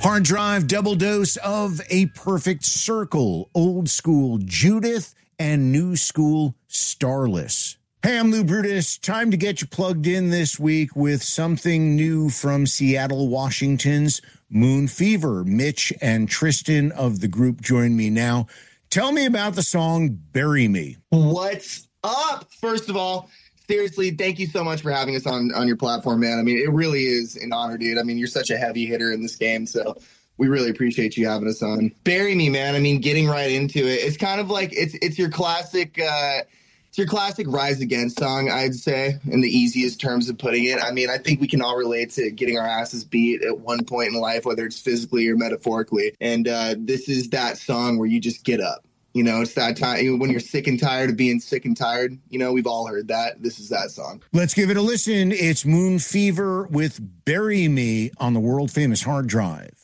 Hard Drive, double dose of A Perfect Circle, old school Judith and new school Starless. Hey, I'm Lou Brutus. Time to get you plugged in this week with something new from Seattle, Washington's Moon Fever. Mitch and Tristan of the group join me now. Tell me about the song Bury Me. What's up? First of all, seriously, thank you so much for having us on your platform, man. I mean, it really is an honor, dude. I mean, you're such a heavy hitter in this game, so we really appreciate you having us on. Bury Me, man. I mean, getting right into it. It's kind of like it's your classic Rise Against song, I'd say, in the easiest terms of putting it. I mean, I think we can all relate to getting our asses beat at one point in life, whether it's physically or metaphorically. And this is that song where you just get up. You know, it's that time when you're sick and tired of being sick and tired. You know, we've all heard that. This is that song. Let's give it a listen. It's Moon Fever with Bury Me on the world famous Hard Drive.